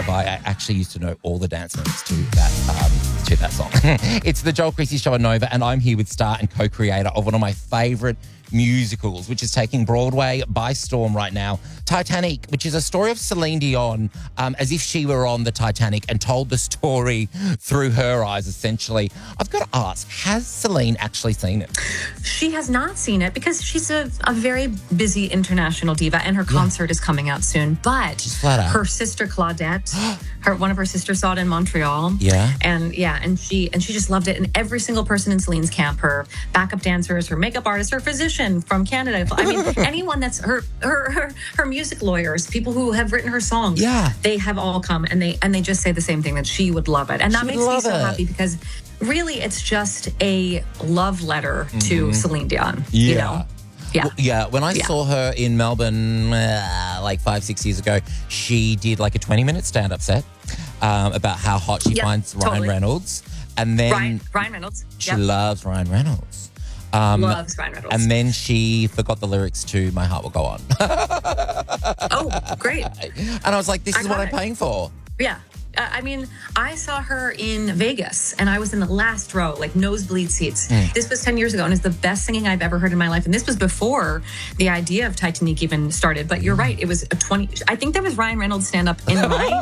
Alibi. I actually used to know all the dance moves to that song. It's the Joel Creasy Show on Nova, and I'm here with star and co-creator of one of my favourite musicals, which is taking Broadway by storm right now, Titanic, which is a story of Celine Dion as if she were on the Titanic and told the story through her eyes, essentially. I've got to ask, has Celine actually seen it? She has not seen it because she's a very busy international diva, and her concert is coming out soon. But She's flat out. her sister Claudette, one of her sisters saw it in Montreal. Yeah. And she just loved it. And every single person in Celine's camp, her backup dancers, her makeup artist, her physician from Canada. I mean, anyone that's her music lawyers, people who have written her songs. Yeah. They have all come and they just say the same thing, that she would love it. And that makes me so happy because really it's just a love letter to Celine Dion. Yeah. You know? Yeah. Well, yeah. When I saw her in Melbourne like 5-6 years ago, she did like a 20-minute stand-up set about how hot she finds Ryan Reynolds. And then Ryan Reynolds. She loves Ryan Reynolds. Loves Ryan Reynolds. And then she forgot the lyrics to My Heart Will Go On. Oh, great. And I was like, this is what I'm paying for. Yeah. I mean, I saw her in Vegas, and I was in the last row, like nosebleed seats. This was 10 years ago, and it's the best singing I've ever heard in my life. And this was before the idea of Titanic even started. But you're right, it was I think there was Ryan Reynolds stand-up in my